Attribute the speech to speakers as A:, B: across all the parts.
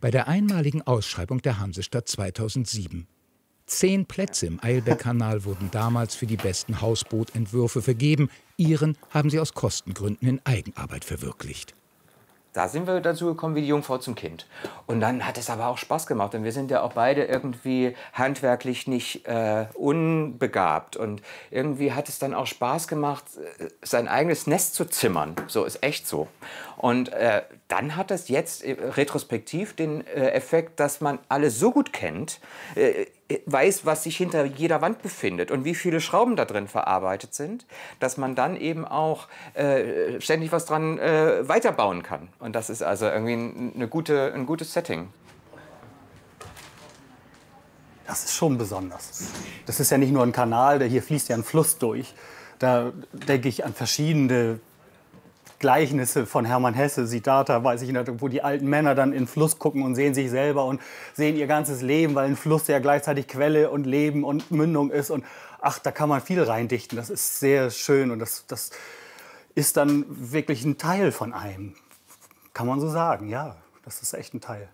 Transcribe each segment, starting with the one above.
A: bei der einmaligen Ausschreibung der Hansestadt 2007. 10 Plätze im Eilbeck-Kanal wurden damals für die besten Hausbootentwürfe vergeben. Ihren haben sie aus Kostengründen in Eigenarbeit verwirklicht.
B: Da sind wir dazu gekommen wie die Jungfrau zum Kind. Und dann hat es aber auch Spaß gemacht. Und wir sind ja auch beide irgendwie handwerklich nicht unbegabt. Und irgendwie hat es dann auch Spaß gemacht, sein eigenes Nest zu zimmern. So ist echt so. Und dann hat es jetzt retrospektiv den Effekt, dass man alles so gut kennt, weiß, was sich hinter jeder Wand befindet und wie viele Schrauben da drin verarbeitet sind, dass man dann eben auch ständig was dran weiterbauen kann. Und das ist also irgendwie ein gutes Setting.
C: Das ist schon besonders. Das ist ja nicht nur ein Kanal, hier fließt ja ein Fluss durch. Da denke ich an verschiedene Gleichnisse von Hermann Hesse, Siddhartha, weiß ich nicht, wo die alten Männer dann in den Fluss gucken und sehen sich selber und sehen ihr ganzes Leben, weil ein Fluss ja gleichzeitig Quelle und Leben und Mündung ist. Und ach, da kann man viel reindichten. Das ist sehr schön und das ist dann wirklich ein Teil von einem. Kann man so sagen, ja, das ist echt ein Teil.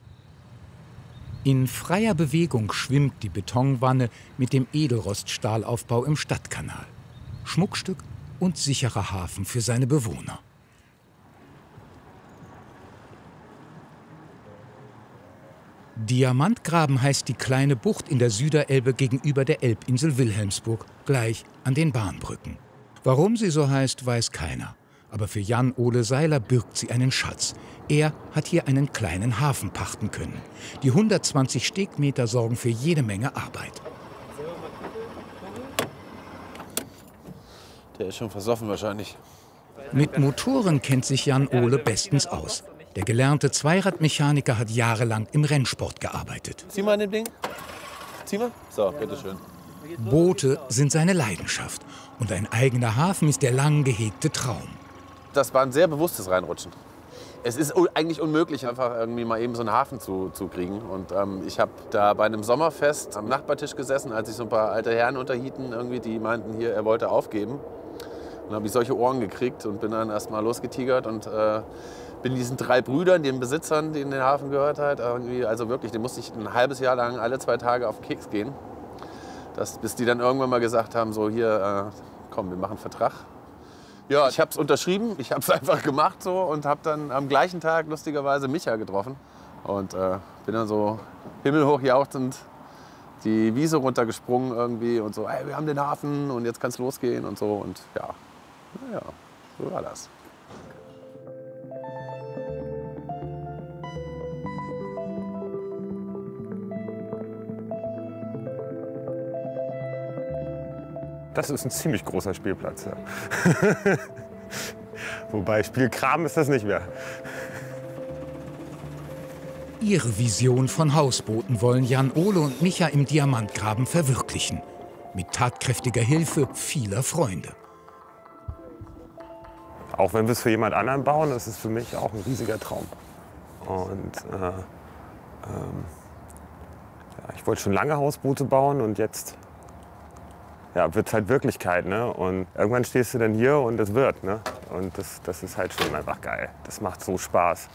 A: In freier Bewegung schwimmt die Betonwanne mit dem Edelroststahlaufbau im Stadtkanal. Schmuckstück und sicherer Hafen für seine Bewohner. Diamantgraben heißt die kleine Bucht in der Süderelbe gegenüber der Elbinsel Wilhelmsburg, gleich an den Bahnbrücken. Warum sie so heißt, weiß keiner. Aber für Jan Ole Seiler birgt sie einen Schatz. Er hat hier einen kleinen Hafen pachten können. Die 120 Stegmeter sorgen für jede Menge Arbeit.
D: Der ist schon versoffen wahrscheinlich.
A: Mit Motoren kennt sich Jan Ole bestens aus. Der gelernte Zweiradmechaniker hat jahrelang im Rennsport gearbeitet.
D: Zieh mal an dem Ding. Zieh mal. So, bitteschön.
A: Boote sind seine Leidenschaft. Und ein eigener Hafen ist der lang gehegte Traum.
D: Das war ein sehr bewusstes Reinrutschen. Es ist eigentlich unmöglich, einfach irgendwie mal eben so einen Hafen zu kriegen. Und ich habe da bei einem Sommerfest am Nachbartisch gesessen, als sich so ein paar alte Herren unterhielten, irgendwie, die meinten, hier, er wollte aufgeben. Und dann habe ich solche Ohren gekriegt und bin dann erst mal losgetigert und bin diesen 3 Brüdern, den Besitzern, denen der Hafen gehört hat, irgendwie, also wirklich, den musste ich ein halbes Jahr lang alle 2 Tage auf den Keks gehen. Bis die dann irgendwann mal gesagt haben, so hier, komm, wir machen einen Vertrag. Ja, ich habe es unterschrieben, ich habe es einfach gemacht so und habe dann am gleichen Tag lustigerweise Micha getroffen. Und bin dann so himmelhoch jauchzend die Wiese runtergesprungen irgendwie und so, ey, wir haben den Hafen und jetzt kann es losgehen und so. Und ja, naja, so war das.
E: Das ist ein ziemlich großer Spielplatz. Ja. Wobei Spielkram ist das nicht mehr.
A: Ihre Vision von Hausbooten wollen Jan Ole und Micha im Diamantgraben verwirklichen. Mit tatkräftiger Hilfe vieler Freunde.
E: Auch wenn wir es für jemand anderen bauen, das ist für mich auch ein riesiger Traum. Und ich wollte schon lange Hausboote bauen und jetzt wird es halt Wirklichkeit. Ne? Und irgendwann stehst du dann hier und es wird. Ne? Und das ist halt schon einfach geil. Das macht so Spaß.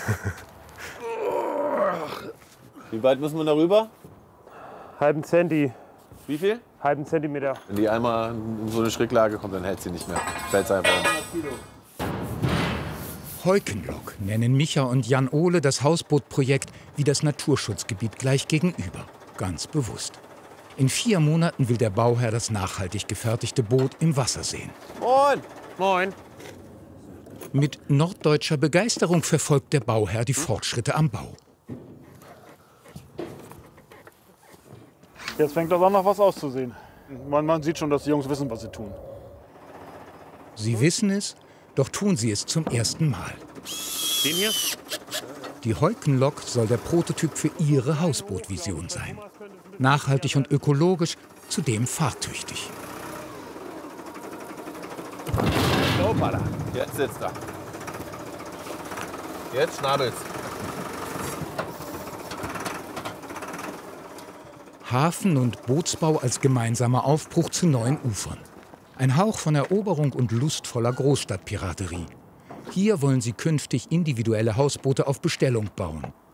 D: Wie weit müssen wir da rüber?
E: Halben Zenti.
D: Wie viel?
E: Halben Zentimeter.
D: Wenn die einmal in so eine Schräglage kommt, dann hält sie nicht mehr. Fällt einfach um.
A: Heukenlock nennen Micha und Jan Ole das Hausbootprojekt wie das Naturschutzgebiet gleich gegenüber. Ganz bewusst. In 4 Monaten will der Bauherr das nachhaltig gefertigte Boot im Wasser sehen.
D: Moin! Moin!
A: Mit norddeutscher Begeisterung verfolgt der Bauherr die Fortschritte am Bau.
F: Jetzt fängt das an, nach was auszusehen. Man sieht schon, dass die Jungs wissen, was sie tun.
A: Sie wissen es, doch tun sie es zum ersten Mal.
E: Den hier?
A: Die Heukenlok soll der Prototyp für ihre Hausbootvision sein. Nachhaltig und ökologisch, zudem fahrtüchtig.
D: Hoppala, jetzt sitzt er. Jetzt schnabelt's.
A: Hafen- und Bootsbau als gemeinsamer Aufbruch zu neuen Ufern. Ein Hauch von Eroberung und lustvoller Großstadtpiraterie. Hier wollen sie künftig individuelle Hausboote auf Bestellung bauen.